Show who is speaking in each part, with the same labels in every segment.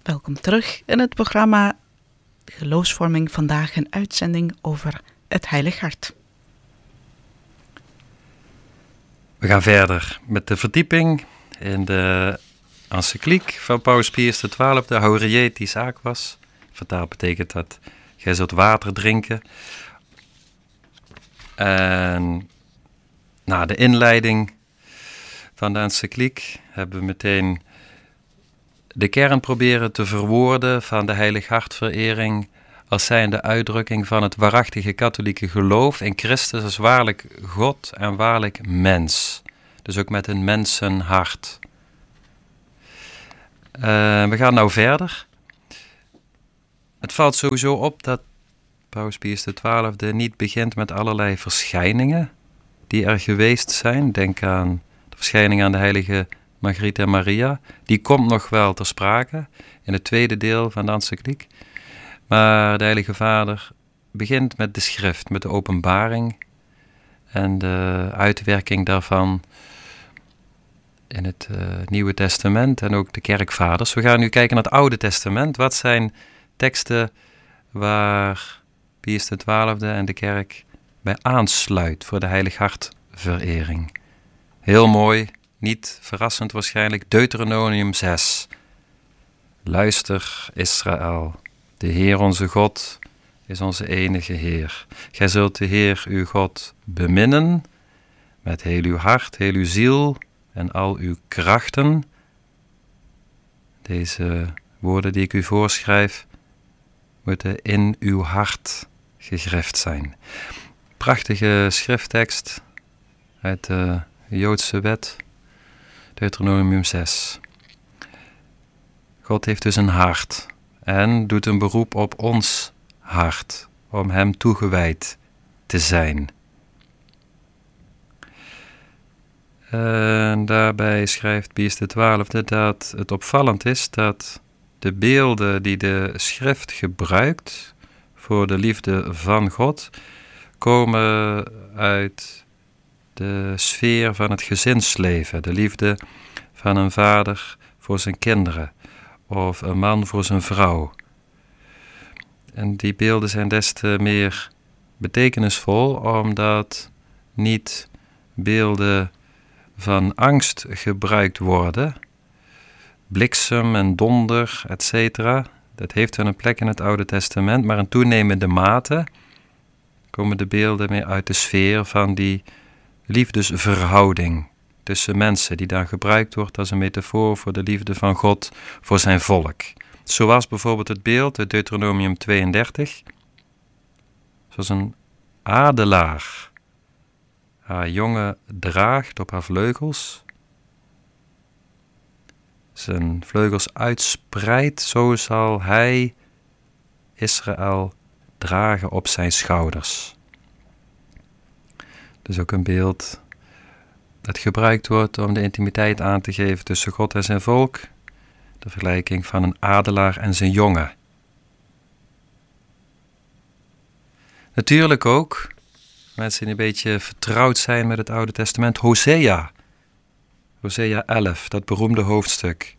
Speaker 1: Welkom terug in het programma Geloofsvorming. Vandaag een uitzending over het Heilig Hart.
Speaker 2: We gaan verder met de verdieping in de encycliek van Paus Pius XII, de Haurietis Aquas. Vertaald betekent dat gij zult water drinken. En na de inleiding van de encycliek hebben we meteen de kern proberen te verwoorden van de Heilig Hartverering als zijnde uitdrukking van het waarachtige katholieke geloof in Christus als waarlijk God en waarlijk mens. Dus ook met een mensenhart. We gaan nou verder. Het valt sowieso op dat Paus Pius XII niet begint met allerlei verschijningen die er geweest zijn. Denk aan de verschijning aan de heilige Margriet en Maria. Die komt nog wel ter sprake in het tweede deel van de encycliek. Maar de Heilige Vader begint met de schrift, met de openbaring en de uitwerking daarvan in het Nieuwe Testament en ook de kerkvaders. We gaan nu kijken naar het Oude Testament. Wat zijn teksten waar Pius XII en de kerk bij aansluit voor de Heilig Hartverering? Heel mooi, niet verrassend waarschijnlijk, Deuteronomium 6. Luister, Israël, de Heer onze God is onze enige Heer. Gij zult de Heer uw God beminnen met heel uw hart, heel uw ziel en al uw krachten. Deze woorden die ik u voorschrijf moeten in uw hart gegrift zijn. Prachtige schrifttekst uit de Joodse wet, Deuteronomium 6. God heeft dus een hart en doet een beroep op ons hart om hem toegewijd te zijn. En daarbij schrijft Pius XII dat het opvallend is dat de beelden die de schrift gebruikt voor de liefde van God komen uit de sfeer van het gezinsleven. De liefde van een vader voor zijn kinderen of een man voor zijn vrouw. En die beelden zijn des te meer betekenisvol omdat niet beelden van angst gebruikt worden. Bliksem en donder, etc. Dat heeft wel een plek in het Oude Testament, maar in toenemende mate komen de beelden meer uit de sfeer van die liefdesverhouding tussen mensen, die dan gebruikt wordt als een metafoor voor de liefde van God voor zijn volk. Zoals bijvoorbeeld het beeld uit Deuteronomium 32, zoals een adelaar haar jongen draagt op haar vleugels, zijn vleugels uitspreidt, zo zal hij Israël dragen op zijn schouders. Dus ook een beeld dat gebruikt wordt om de intimiteit aan te geven tussen God en zijn volk. De vergelijking van een adelaar en zijn jongen. Natuurlijk ook, mensen die een beetje vertrouwd zijn met het Oude Testament, Hosea. Hosea 11, dat beroemde hoofdstuk.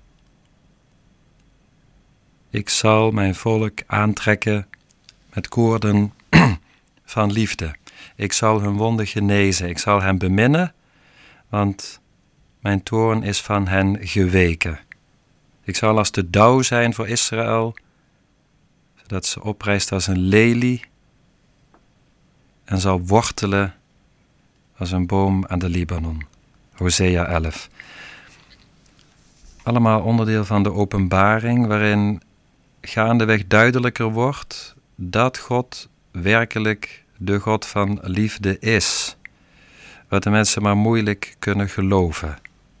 Speaker 2: Ik zal mijn volk aantrekken met koorden van liefde. Ik zal hun wonden genezen. Ik zal hen beminnen, want mijn toorn is van hen geweken. Ik zal als de dauw zijn voor Israël, zodat ze oprijst als een lelie en zal wortelen als een boom aan de Libanon. Hosea 11. Allemaal onderdeel van de openbaring, waarin gaandeweg duidelijker wordt dat God werkelijk de God van liefde is. Wat de mensen maar moeilijk kunnen geloven.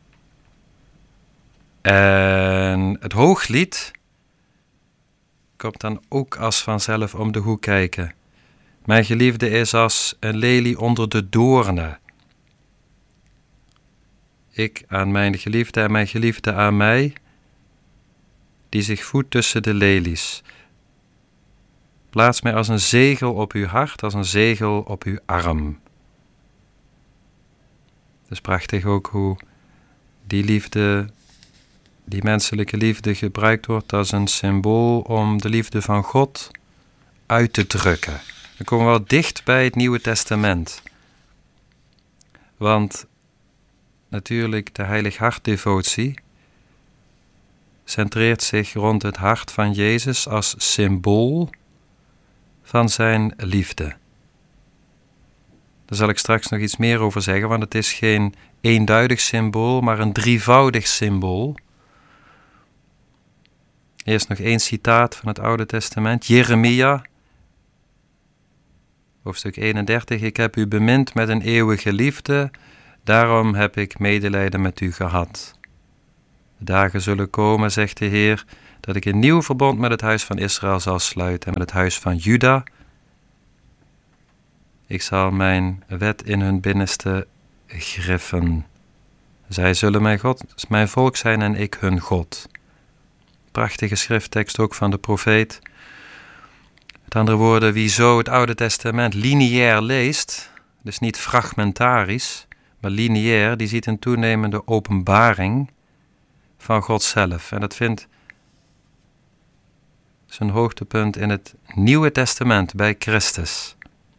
Speaker 2: En het Hooglied komt dan ook als vanzelf om de hoek kijken. Mijn geliefde is als een lelie onder de doornen. Ik aan mijn geliefde en mijn geliefde aan mij, die zich voedt tussen de lelies. Plaats mij als een zegel op uw hart, als een zegel op uw arm. Het is prachtig ook hoe die liefde die menselijke liefde gebruikt wordt als een symbool om de liefde van God uit te drukken. Dan komen we wel dicht bij het Nieuwe Testament. Want natuurlijk de Heilig Hart-devotie centreert zich rond het hart van Jezus als symbool van zijn liefde. Daar zal ik straks nog iets meer over zeggen, want het is geen eenduidig symbool, maar een drievoudig symbool. Eerst nog 1 citaat van het Oude Testament, Jeremia, hoofdstuk 31. Ik heb u bemind met een eeuwige liefde, daarom heb ik medelijden met u gehad. De dagen zullen komen, zegt de Heer, dat ik een nieuw verbond met het huis van Israël zal sluiten en met het huis van Juda. Ik zal mijn wet in hun binnenste griffen. Zij zullen mijn volk zijn en ik hun God. Prachtige schrifttekst ook van de profeet. Met andere woorden, wie zo het Oude Testament lineair leest, dus niet fragmentarisch, maar lineair, die ziet een toenemende openbaring van God zelf. En dat vindt zijn hoogtepunt in het Nieuwe Testament bij Christus.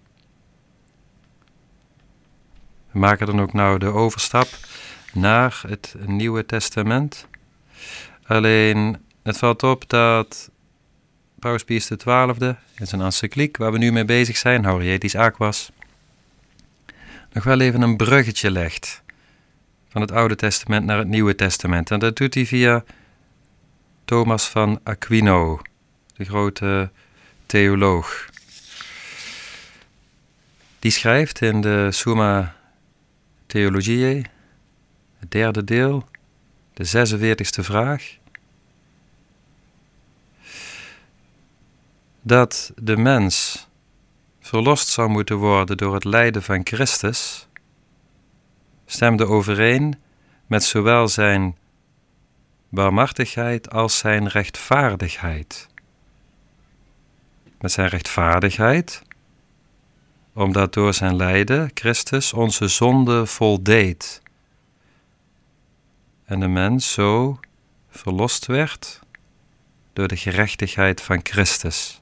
Speaker 2: We maken dan ook nou de overstap naar het Nieuwe Testament. Alleen, het valt op dat Paus Pius XII in zijn encycliek, waar we nu mee bezig zijn, Haurietis Aquas, nog wel even een bruggetje legt van het Oude Testament naar het Nieuwe Testament. En dat doet hij via Thomas van Aquino, de grote theoloog. Die schrijft in de Summa Theologiae, het derde deel, de 46e vraag, dat de mens verlost zou moeten worden door het lijden van Christus, stemde overeen met zowel zijn barmhartigheid als zijn rechtvaardigheid. Met zijn rechtvaardigheid, omdat door zijn lijden Christus onze zonde voldeed en de mens zo verlost werd door de gerechtigheid van Christus.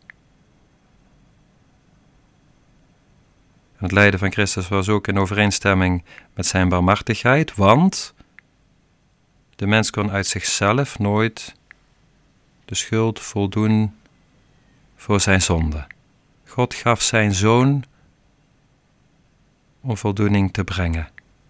Speaker 2: En het lijden van Christus was ook in overeenstemming met zijn barmhartigheid, want de mens kon uit zichzelf nooit de schuld voldoen voor zijn zonde. God gaf zijn zoon om voldoening te brengen.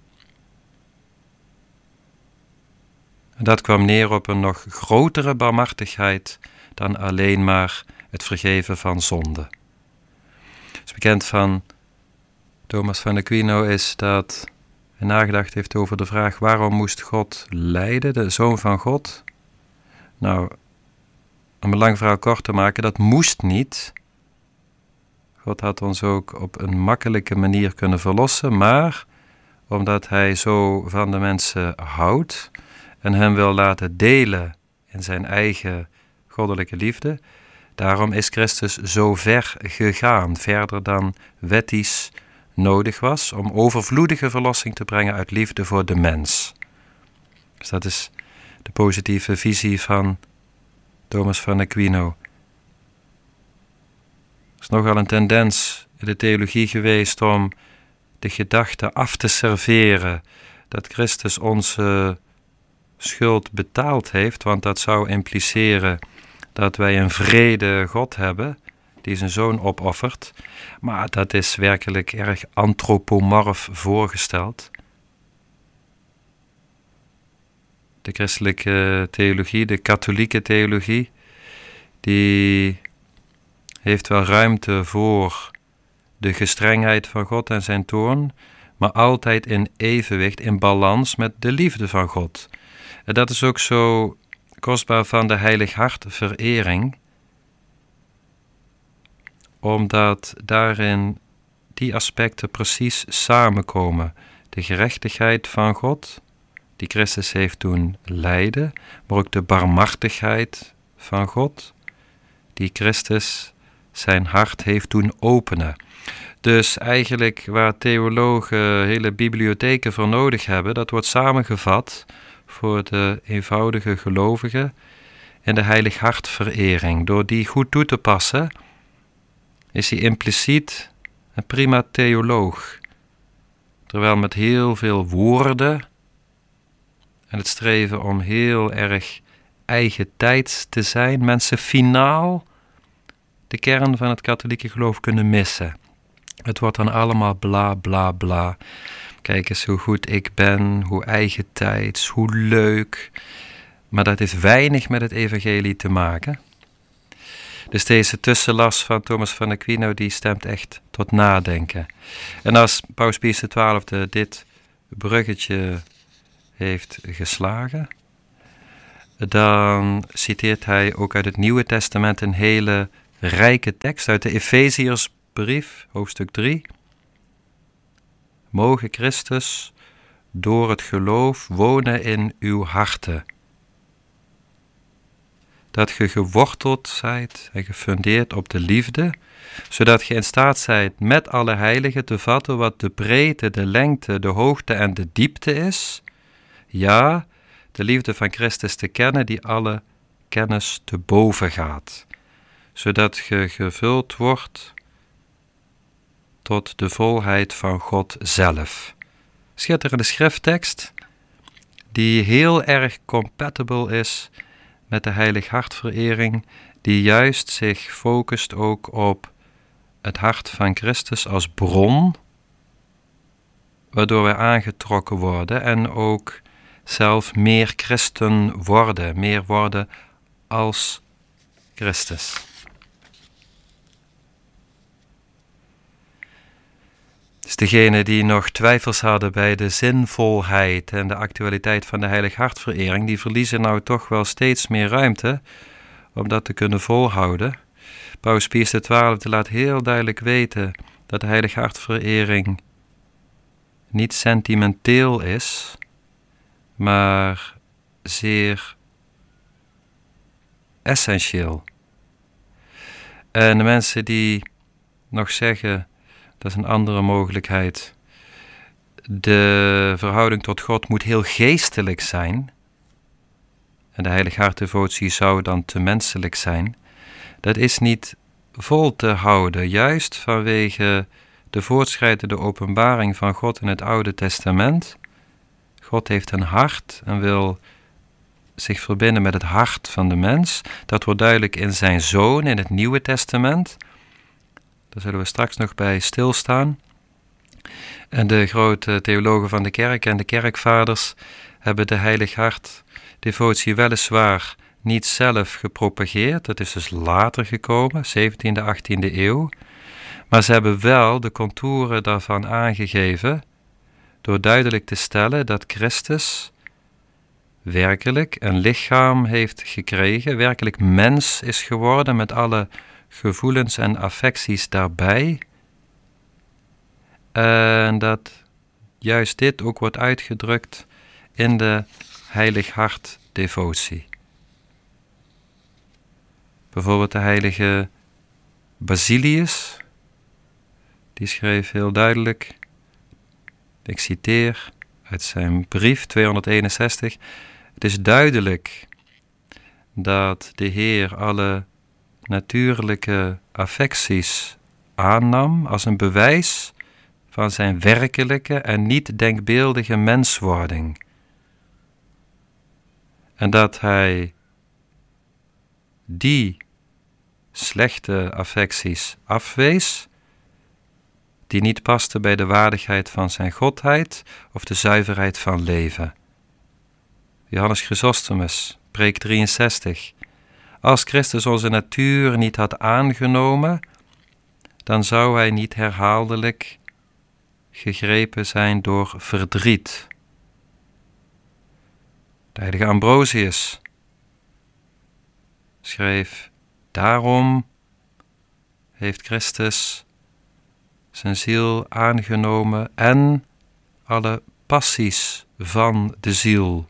Speaker 2: En dat kwam neer op een nog grotere barmhartigheid dan alleen maar het vergeven van zonde. Het is bekend van Thomas van Aquino is dat hij nagedacht heeft over de vraag: waarom moest God lijden, de Zoon van God? Nou, om een lang verhaal kort te maken, dat moest niet. God had ons ook op een makkelijke manier kunnen verlossen, maar omdat hij zo van de mensen houdt en hen wil laten delen in zijn eigen goddelijke liefde, daarom is Christus zo ver gegaan, verder dan wettisch nodig was, om overvloedige verlossing te brengen uit liefde voor de mens. Dus dat is de positieve visie van Thomas van Aquino. Er is nogal een tendens in de theologie geweest om de gedachte af te serveren dat Christus onze schuld betaald heeft, want dat zou impliceren dat wij een wrede God hebben die zijn zoon opoffert. Maar dat is werkelijk erg antropomorf voorgesteld. De christelijke theologie, de katholieke theologie, die heeft wel ruimte voor de gestrengheid van God en zijn toorn, maar altijd in evenwicht, in balans met de liefde van God. En dat is ook zo kostbaar van de Heilig Hart-verering, omdat daarin die aspecten precies samenkomen. De gerechtigheid van God, die Christus heeft doen lijden, maar ook de barmhartigheid van God, die Christus zijn hart heeft doen openen. Dus eigenlijk waar theologen hele bibliotheken voor nodig hebben, dat wordt samengevat voor de eenvoudige gelovigen in de heilig hartverering. Door die goed toe te passen, is hij impliciet een prima theoloog. Terwijl met heel veel woorden en het streven om heel erg eigentijds te zijn, mensen finaal de kern van het katholieke geloof kunnen missen. Het wordt dan allemaal bla bla bla. Kijk eens hoe goed ik ben, hoe eigentijds, hoe leuk. Maar dat heeft weinig met het evangelie te maken. Dus deze tussenlas van Thomas van Aquino, die stemt echt tot nadenken. En als Paus Pius XII dit bruggetje heeft geslagen, dan citeert hij ook uit het Nieuwe Testament een hele rijke tekst uit de Efeziersbrief, hoofdstuk 3. Moge Christus door het geloof wonen in uw harten. Dat ge geworteld zijt en gefundeerd op de liefde, zodat ge in staat zijt met alle heiligen te vatten wat de breedte, de lengte, de hoogte en de diepte is. Ja, de liefde van Christus te kennen die alle kennis te boven gaat, zodat ge gevuld wordt tot de volheid van God zelf. Schitterende schrifttekst die heel erg compatible is met de heilig hartverering, die juist zich focust ook op het hart van Christus als bron, waardoor wij aangetrokken worden en ook zelf meer christen worden, meer worden als Christus. Dus degenen die nog twijfels hadden bij de zinvolheid en de actualiteit van de heilig hartverering, die verliezen nou toch wel steeds meer ruimte om dat te kunnen volhouden. Paus Pius XII laat heel duidelijk weten dat de heilig hartverering niet sentimenteel is, maar zeer essentieel. En de mensen die nog zeggen, dat is een andere mogelijkheid, de verhouding tot God moet heel geestelijk zijn, en de heilig hartdevotie zou dan te menselijk zijn, dat is niet vol te houden, juist vanwege de voortschrijdende openbaring van God in het Oude Testament. God heeft een hart en wil zich verbinden met het hart van de mens. Dat wordt duidelijk in zijn Zoon in het Nieuwe Testament. Daar zullen we straks nog bij stilstaan. En de grote theologen van de kerk en de kerkvaders hebben de heilig hartdevotie weliswaar niet zelf gepropageerd. Dat is dus later gekomen, 17e, 18e eeuw. Maar ze hebben wel de contouren daarvan aangegeven door duidelijk te stellen dat Christus werkelijk een lichaam heeft gekregen, werkelijk mens is geworden met alle gevoelens en affecties daarbij. En dat juist dit ook wordt uitgedrukt in de heilig hartdevotie. Bijvoorbeeld de heilige Basilius, die schreef heel duidelijk, ik citeer uit zijn brief 261, het is duidelijk dat de Heer alle natuurlijke affecties aannam als een bewijs van zijn werkelijke en niet denkbeeldige menswording. En dat hij die slechte affecties afwees, die niet pasten bij de waardigheid van zijn godheid of de zuiverheid van leven. Johannes Chrysostomus, preek 63. Als Christus onze natuur niet had aangenomen, dan zou hij niet herhaaldelijk gegrepen zijn door verdriet. De heilige Ambrosius schreef, daarom heeft Christus zijn ziel aangenomen en alle passies van de ziel.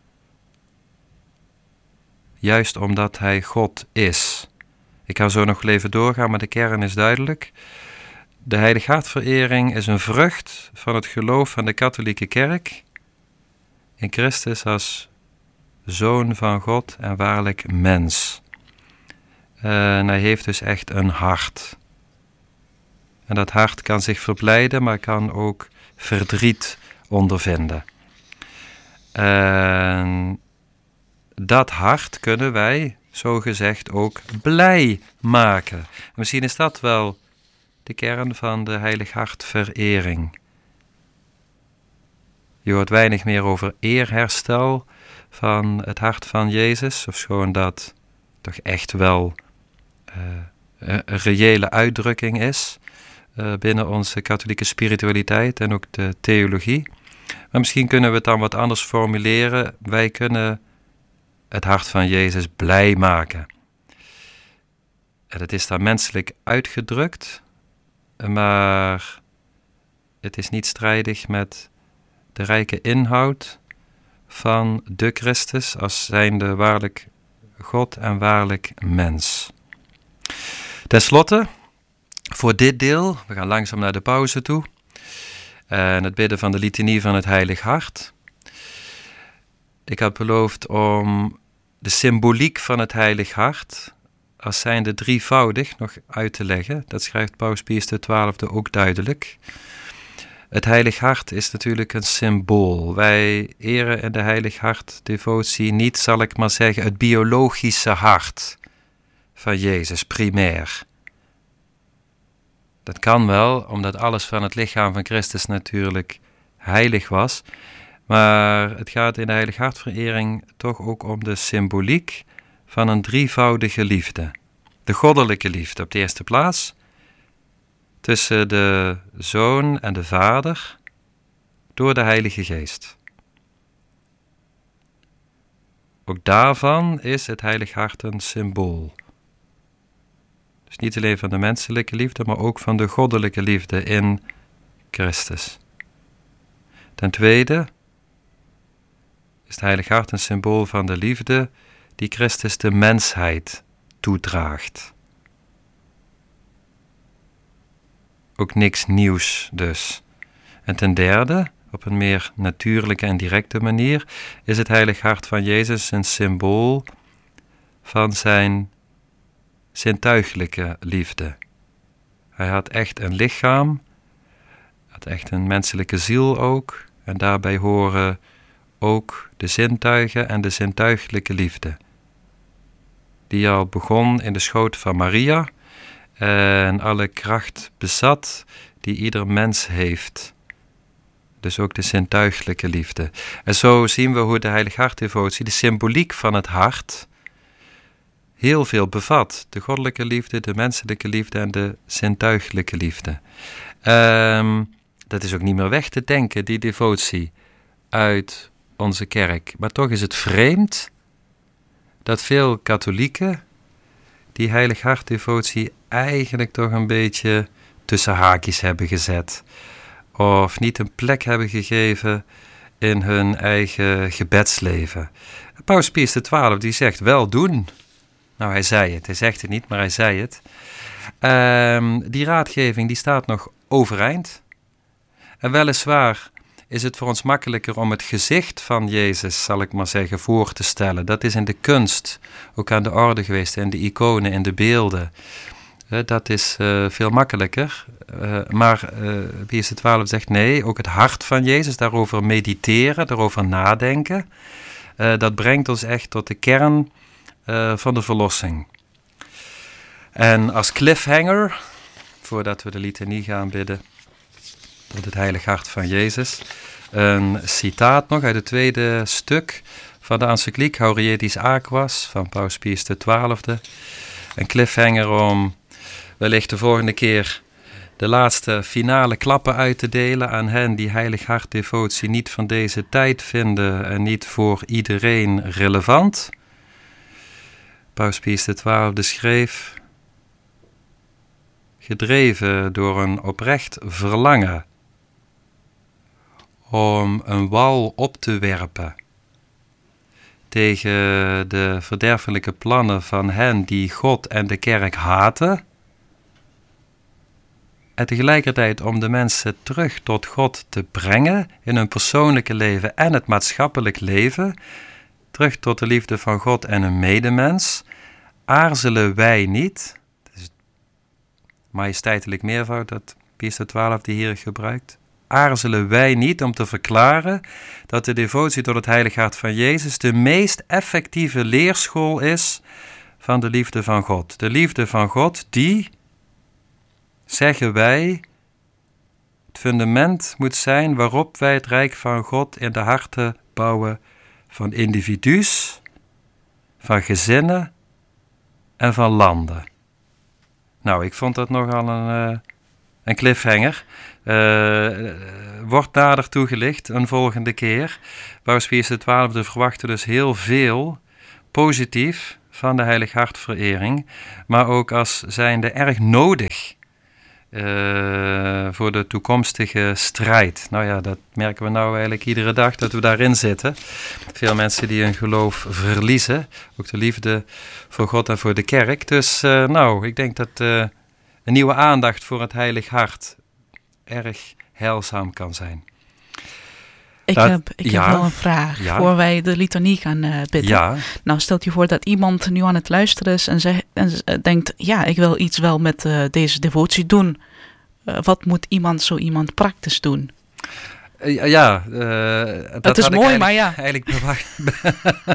Speaker 2: Juist omdat hij God is. Ik kan zo nog even doorgaan, maar de kern is duidelijk. De heilige hartverering is een vrucht van het geloof van de katholieke kerk in Christus als zoon van God en waarlijk mens. En hij heeft dus echt een hart. En dat hart kan zich verblijden, maar kan ook verdriet ondervinden. En dat hart kunnen wij, zogezegd, ook blij maken. En misschien is dat wel de kern van de Heilig Hartverering. Je hoort weinig meer over eerherstel van het hart van Jezus, ofschoon dat toch echt wel een reële uitdrukking is binnen onze katholieke spiritualiteit en ook de theologie. Maar misschien kunnen we het dan wat anders formuleren. Wij kunnen het hart van Jezus blij maken. En het is dan menselijk uitgedrukt, maar het is niet strijdig met de rijke inhoud van de Christus als zijnde waarlijk God en waarlijk mens. Ten slotte, voor dit deel, we gaan langzaam naar de pauze toe, en het bidden van de litanie van het Heilig Hart. Ik had beloofd om de symboliek van het Heilig Hart als zijnde drievoudig nog uit te leggen. Dat schrijft Paus Pius XII ook duidelijk. Het Heilig Hart is natuurlijk een symbool. Wij eren in de Heilig Hart devotie niet, zal ik maar zeggen, het biologische hart van Jezus primair. Dat kan wel, omdat alles van het lichaam van Christus natuurlijk heilig was. Maar het gaat in de Heilig Hartverering toch ook om de symboliek van een drievoudige liefde. De goddelijke liefde op de eerste plaats, tussen de Zoon en de Vader, door de Heilige Geest. Ook daarvan is het Heilig Hart een symbool. Dus niet alleen van de menselijke liefde, maar ook van de goddelijke liefde in Christus. Ten tweede is het Heilig Hart een symbool van de liefde die Christus de mensheid toedraagt. Ook niks nieuws dus. En ten derde, op een meer natuurlijke en directe manier, is het Heilig Hart van Jezus een symbool van zijn zintuigelijke liefde. Hij had echt een lichaam, had echt een menselijke ziel ook, en daarbij horen ook de zintuigen en de zintuigelijke liefde, die al begon in de schoot van Maria en alle kracht bezat die ieder mens heeft. Dus ook de zintuigelijke liefde. En zo zien we hoe de Heilig Hartdevotie, de symboliek van het hart, heel veel bevat. De goddelijke liefde, de menselijke liefde en de zintuigelijke liefde. Dat is ook niet meer weg te denken, die devotie, uit onze kerk. Maar toch is het vreemd dat veel katholieken die Heilig Hartdevotie eigenlijk toch een beetje tussen haakjes hebben gezet. Of niet een plek hebben gegeven in hun eigen gebedsleven. Paus Pius XII die zegt wel doen. Nou, hij zei het. Hij zegt het niet, maar hij zei het. Die raadgeving die staat nog overeind. En weliswaar is het voor ons makkelijker om het gezicht van Jezus, zal ik maar zeggen, voor te stellen. Dat is in de kunst ook aan de orde geweest, in de iconen, in de beelden. Dat is veel makkelijker. Maar Pius XII zegt nee, ook het hart van Jezus, daarover mediteren, daarover nadenken. Dat brengt ons echt tot de kern van de verlossing. En als cliffhanger, voordat we de litanie gaan bidden, tot het Heilig Hart van Jezus, een citaat nog uit het tweede stuk van de encycliek Haurietis Aquas van Paus Pius XII. Een cliffhanger om wellicht de volgende keer de laatste finale klappen uit te delen aan hen die Heilig Hartdevotie niet van deze tijd vinden en niet voor iedereen relevant. Paus Pius XII schreef: gedreven door een oprecht verlangen om een wal op te werpen tegen de verderfelijke plannen van hen die God en de kerk haten, en tegelijkertijd om de mensen terug tot God te brengen in hun persoonlijke leven en het maatschappelijk leven, terug tot de liefde van God en een medemens, aarzelen wij niet, dat is het majesteitelijk meervoud dat Pius XII hier gebruikt, aarzelen wij niet om te verklaren dat de devotie tot het Heilige Hart van Jezus de meest effectieve leerschool is van de liefde van God. De liefde van God die, zeggen wij, het fundament moet zijn waarop wij het Rijk van God in de harten bouwen van individu's, van gezinnen en van landen. Nou, ik vond dat nogal een cliffhanger. Wordt nader toegelicht een volgende keer. Paus Pius XII verwachtte dus heel veel positief van de Heilig Hartverering, maar ook als zijnde erg nodig voor de toekomstige strijd. Nou ja, dat merken we nou eigenlijk iedere dag dat we daarin zitten. Veel mensen die hun geloof verliezen, ook de liefde voor God en voor de kerk. Dus ik denk dat een nieuwe aandacht voor het Heilig Hart erg heilzaam kan zijn.
Speaker 1: Ik heb wel een vraag voor wij de litanie gaan bidden.
Speaker 2: Ja.
Speaker 1: Nou, stelt je voor dat iemand nu aan het luisteren is en denkt, ja, ik wil iets wel met deze devotie doen. Wat moet zo iemand praktisch doen?
Speaker 2: Dat is mooi, maar ja. Eigenlijk